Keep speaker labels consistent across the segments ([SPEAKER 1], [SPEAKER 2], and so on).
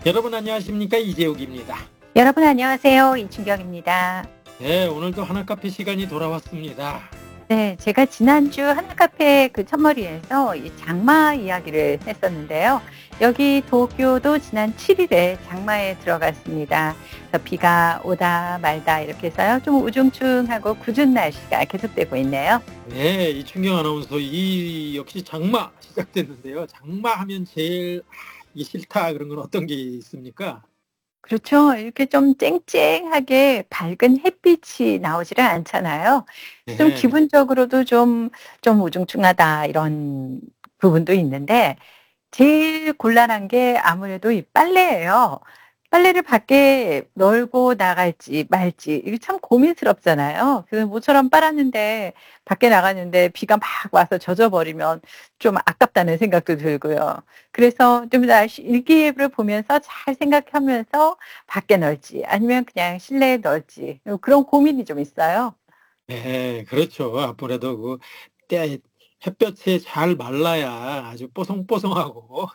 [SPEAKER 1] 여러분 안녕하십니까? 이재욱입니다.
[SPEAKER 2] 여러분 안녕하세요. 이춘경입니다.
[SPEAKER 1] 네, 오늘도 하나카페 시간이 돌아왔습니다.
[SPEAKER 2] 네, 제가 지난주 하나카페 그 첫머리에서 이 장마 이야기를 했었는데요. 여기 도쿄도 지난 7일에 장마에 들어갔습니다. 그래서 비가 오다 말다 이렇게 해서요. 좀 우중충하고 궂은 날씨가 계속되고 있네요.
[SPEAKER 1] 네, 이춘경 아나운서 역시 장마 시작됐는데요. 장마하면 제일 이게 싫다 그런 건 어떤 게 있습니까?
[SPEAKER 2] 그렇죠. 이렇게 좀 쨍쨍하게 밝은 햇빛이 나오지를 않잖아요. 좀
[SPEAKER 1] 네,
[SPEAKER 2] 기분적으로도 좀 우중충하다 이런 부분도 있는데 제일 곤란한 게 아무래도 이 빨래예요. 빨래를 밖에 널고 나갈지 말지 이게 참 고민스럽잖아요. 그래서 모처럼 빨았는데 밖에 나갔는데 비가 막 와서 젖어 버리면 좀 아깝다는 생각도 들고요. 그래서 좀 날씨 일기예보를 보면서 잘 생각하면서 밖에 널지 아니면 그냥 실내에 널지 그런 고민이 좀 있어요.
[SPEAKER 1] 네, 그렇죠. 아무래도 때 햇볕에 잘 말라야 아주 뽀송뽀송하고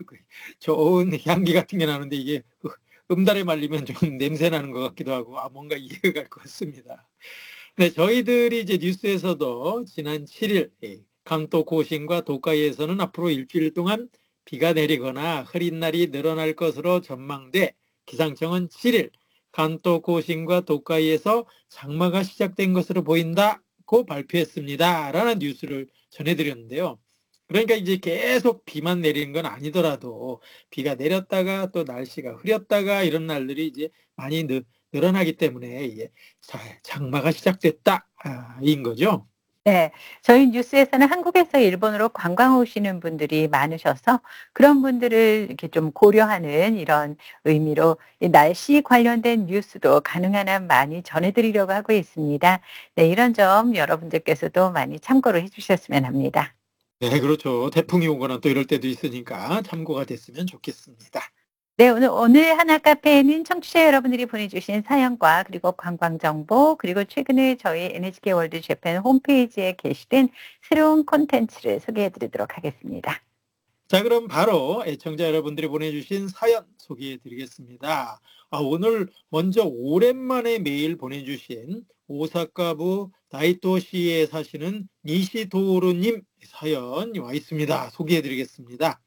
[SPEAKER 1] 좋은 향기 같은 게 나는데 이게 음달에 말리면 좀 냄새 나는 것 같기도 하고 뭔가 이해가 갈 것 같습니다. 네, 저희들이 이제 뉴스에서도 지난 7일 강도 고신과 도카이에서는 앞으로 일주일 동안 비가 내리거나 흐린 날이 늘어날 것으로 전망돼 기상청은 7일 간도 고신과 도카이에서 장마가 시작된 것으로 보인다고 발표했습니다. 라는 뉴스를 전해드렸는데요. 그러니까 이제 계속 비만 내리는 건 아니더라도 비가 내렸다가 또 날씨가 흐렸다가 이런 날들이 이제 많이 늘어나기 때문에 이게 장마가 시작됐다 인 거죠.
[SPEAKER 2] 네. 저희 뉴스에서는 한국에서 일본으로 관광 오시는 분들이 많으셔서 그런 분들을 이렇게 좀 고려하는 이런 의미로 이 날씨 관련된 뉴스도 가능한 한 많이 전해 드리려고 하고 있습니다. 네, 이런 점 여러분들께서도 많이 참고를 해 주셨으면 합니다.
[SPEAKER 1] 네, 그렇죠. 태풍이 오거나 또 이럴 때도 있으니까 참고가 됐으면 좋겠습니다.
[SPEAKER 2] 네, 오늘 하나 카페에는 청취자 여러분들이 보내주신 사연과 그리고 관광 정보 그리고 최근에 저희 NHK 월드 재팬 홈페이지에 게시된 새로운 콘텐츠를 소개해 드리도록 하겠습니다.
[SPEAKER 1] 자, 그럼 바로 애청자 여러분들이 보내주신 사연 소개해 드리겠습니다. 오늘 먼저 오랜만에 메일 보내주신 오사카부 다이토시에 사시는 니시도루님 사연이 와 있습니다. 소개해 드리겠습니다.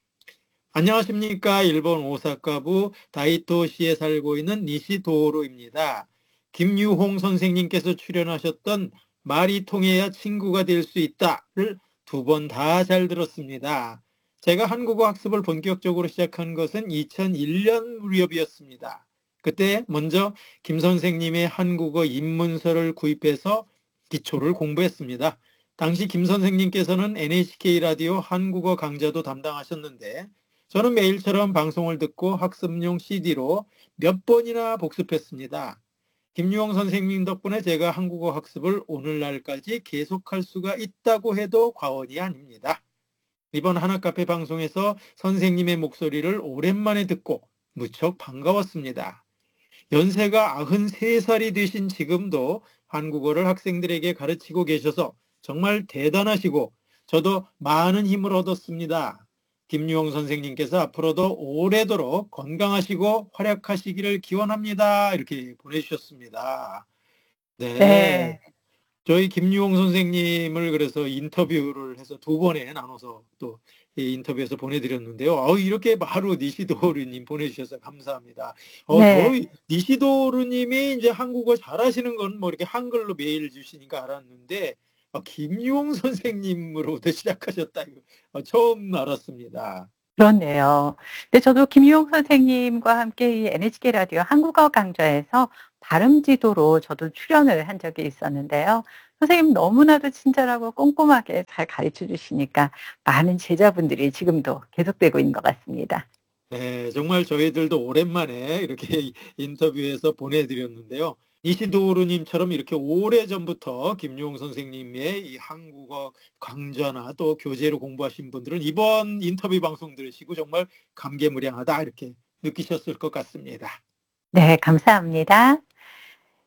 [SPEAKER 1] 안녕하십니까. 일본 오사카부 다이토시에 살고 있는 니시도루입니다. 김유홍 선생님께서 출연하셨던 말이 통해야 친구가 될 수 있다를 두 번 다 잘 들었습니다. 제가 한국어 학습을 본격적으로 시작한 것은 2001년 무렵이었습니다. 그때 먼저 김 선생님의 한국어 입문서를 구입해서 기초를 공부했습니다. 당시 김 선생님께서는 NHK 라디오 한국어 강좌도 담당하셨는데 저는 매일처럼 방송을 듣고 학습용 CD로 몇 번이나 복습했습니다. 김유홍 선생님 덕분에 제가 한국어 학습을 오늘날까지 계속할 수가 있다고 해도 과언이 아닙니다. 이번 하나카페 방송에서 선생님의 목소리를 오랜만에 듣고 무척 반가웠습니다. 연세가 93살이 되신 지금도 한국어를 학생들에게 가르치고 계셔서 정말 대단하시고 저도 많은 힘을 얻었습니다. 김유홍 선생님께서 앞으로도 오래도록 건강하시고 활약하시기를 기원합니다. 이렇게 보내주셨습니다. 네.
[SPEAKER 2] 네.
[SPEAKER 1] 저희 김유홍 선생님을 그래서 인터뷰를 해서 두 번에 나눠서 또 이 인터뷰에서 보내드렸는데요. 이렇게 바로 니시도르님 보내주셔서 감사합니다.
[SPEAKER 2] 네.
[SPEAKER 1] 저희 니시도르님이 이제 한국어 잘하시는 건 뭐 이렇게 한글로 메일 주시니까 알았는데 김유홍 선생님으로부터 시작하셨다 이거 처음 알았습니다.
[SPEAKER 2] 그렇네요. 근데 저도 김유용 선생님과 함께 이 NHK 라디오 한국어 강좌에서 발음 지도로 저도 출연을 한 적이 있었는데요. 선생님 너무나도 친절하고 꼼꼼하게 잘 가르쳐 주시니까 많은 제자분들이 지금도 계속되고 있는 것 같습니다.
[SPEAKER 1] 네, 정말 저희들도 오랜만에 이렇게 인터뷰해서 보내드렸는데요. 이시도르님처럼 이렇게 오래전부터 김용 선생님의 이 한국어 강좌나 또 교재로 공부하신 분들은 이번 인터뷰 방송 들으시고 정말 감개무량하다 이렇게 느끼셨을 것 같습니다.
[SPEAKER 2] 네, 감사합니다.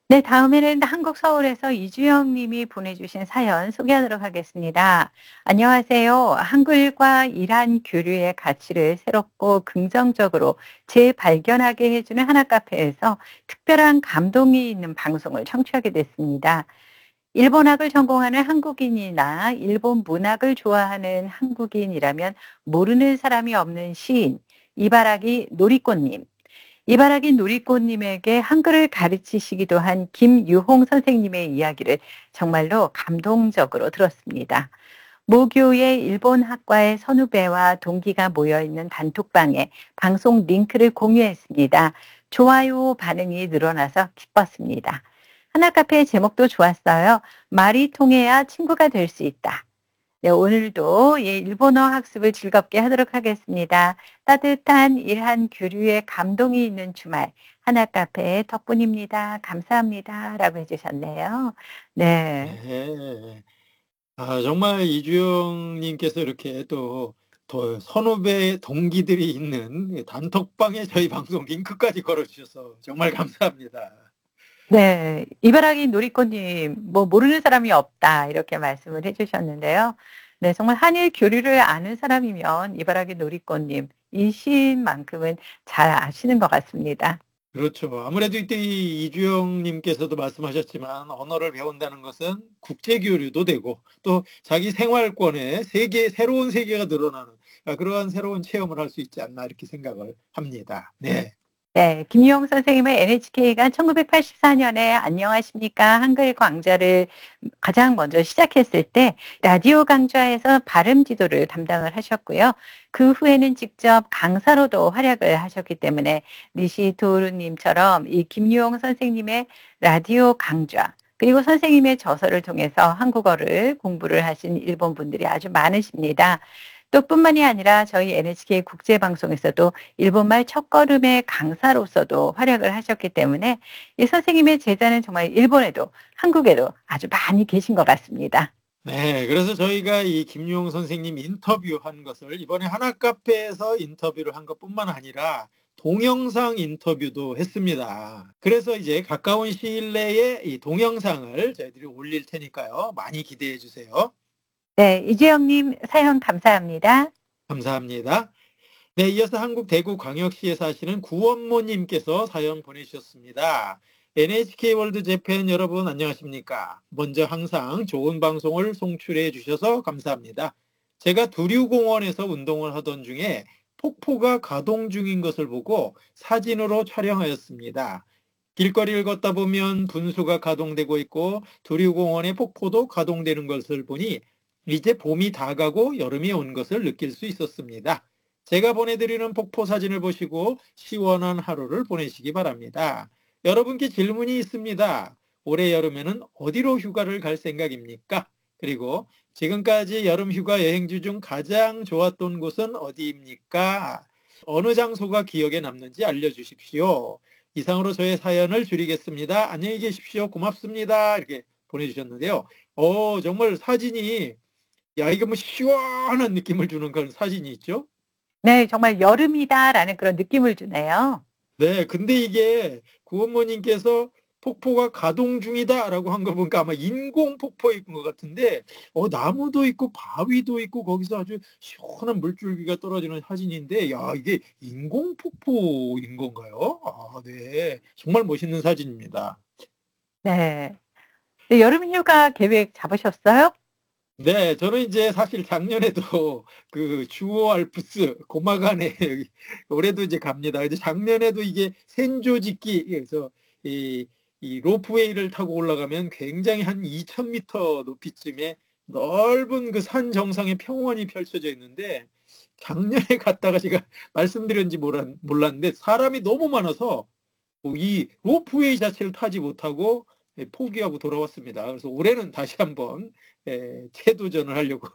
[SPEAKER 2] 네, 다음에는 한국 서울에서 이주영 님이 보내주신 사연 소개하도록 하겠습니다. 안녕하세요. 한글과 이란 교류의 가치를 새롭고 긍정적으로 재발견하게 해주는 하나 카페에서 특별한 감동이 있는 방송을 청취하게 됐습니다. 일본학을 전공하는 한국인이나 일본 문학을 좋아하는 한국인이라면 모르는 사람이 없는 시인, 이바라기 놀이꽃님. 이바라기 놀이꽃님에게 한글을 가르치시기도 한 김유홍 선생님의 이야기를 정말로 감동적으로 들었습니다. 모교의 일본학과의 선후배와 동기가 모여있는 단톡방에 방송 링크를 공유했습니다. 좋아요 반응이 늘어나서 기뻤습니다. 하나카페의 제목도 좋았어요. 말이 통해야 친구가 될 수 있다. 네, 오늘도 일본어 학습을 즐겁게 하도록 하겠습니다. 따뜻한 일한 교류에 감동이 있는 주말 하나카페의 덕분입니다. 감사합니다. 라고 해주셨네요. 네.
[SPEAKER 1] 네. 정말 이주영 님께서 이렇게 더 선후배 동기들이 있는 단톡방에 저희 방송 링크까지 걸어주셔서 정말 감사합니다.
[SPEAKER 2] 네. 이바라기 놀이꽃님, 모르는 사람이 없다. 이렇게 말씀을 해주셨는데요. 네, 정말 한일 교류를 아는 사람이면 이바라기 놀이꽃님, 이 시인만큼은 잘 아시는 것 같습니다.
[SPEAKER 1] 그렇죠. 아무래도 이때 이주영 님께서도 말씀하셨지만 언어를 배운다는 것은 국제 교류도 되고 또 자기 생활권에 새로운 세계가 늘어나는 그러한 새로운 체험을 할 수 있지 않나 이렇게 생각을 합니다. 네.
[SPEAKER 2] 네, 김유홍 선생님은 NHK가 1984년에 안녕하십니까 한글 강좌를 가장 먼저 시작했을 때 라디오 강좌에서 발음 지도를 담당을 하셨고요. 그 후에는 직접 강사로도 활약을 하셨기 때문에 니시도루님처럼 이 김유홍 선생님의 라디오 강좌 그리고 선생님의 저서를 통해서 한국어를 공부를 하신 일본 분들이 아주 많으십니다. 또 뿐만이 아니라 저희 NHK 국제방송에서도 일본말 첫걸음의 강사로서도 활약을 하셨기 때문에 이 선생님의 제자는 정말 일본에도 한국에도 아주 많이 계신 것 같습니다.
[SPEAKER 1] 네, 그래서 저희가 이 김유홍 선생님 인터뷰한 것을 이번에 하나카페에서 인터뷰를 한 것뿐만 아니라 동영상 인터뷰도 했습니다. 그래서 이제 가까운 시일 내에 이 동영상을 저희들이 올릴 테니까요. 많이 기대해 주세요.
[SPEAKER 2] 네, 이주영님 사연 감사합니다.
[SPEAKER 1] 감사합니다. 네, 이어서 한국 대구광역시에 사시는 구원모님께서 사연 보내주셨습니다. NHK 월드 재팬 여러분 안녕하십니까? 먼저 항상 좋은 방송을 송출해 주셔서 감사합니다. 제가 두류공원에서 운동을 하던 중에 폭포가 가동 중인 것을 보고 사진으로 촬영하였습니다. 길거리를 걷다 보면 분수가 가동되고 있고 두류공원의 폭포도 가동되는 것을 보니 이제 봄이 다가고 여름이 온 것을 느낄 수 있었습니다. 제가 보내드리는 폭포 사진을 보시고 시원한 하루를 보내시기 바랍니다. 여러분께 질문이 있습니다. 올해 여름에는 어디로 휴가를 갈 생각입니까? 그리고 지금까지 여름 휴가 여행지 중 가장 좋았던 곳은 어디입니까? 어느 장소가 기억에 남는지 알려주십시오. 이상으로 저의 사연을 줄이겠습니다. 안녕히 계십시오. 고맙습니다. 이렇게 보내주셨는데요. 정말 사진이 이게 시원한 느낌을 주는 그런 사진이 있죠?
[SPEAKER 2] 네, 정말 여름이다라는 그런 느낌을 주네요.
[SPEAKER 1] 네, 근데 이게 구원모님께서 폭포가 가동 중이다라고 한 거 보니까 아마 인공 폭포인 것 같은데, 나무도 있고 바위도 있고 거기서 아주 시원한 물줄기가 떨어지는 사진인데, 이게 인공 폭포인 건가요? 네. 정말 멋있는 사진입니다.
[SPEAKER 2] 네. 네, 여름 휴가 계획 잡으셨어요?
[SPEAKER 1] 네, 저는 이제 사실 작년에도 그 주오 알프스 고마간에 올해도 이제 갑니다. 근데 작년에도 이게 센조직기 그래서 이 로프웨이를 타고 올라가면 굉장히 한 2,000m 높이쯤에 넓은 그 산 정상에 평원이 펼쳐져 있는데 작년에 갔다가 제가 말씀드렸는지 몰랐는데 사람이 너무 많아서 이 로프웨이 자체를 타지 못하고 포기하고 돌아왔습니다. 그래서 올해는 다시 한번 재도전을 하려고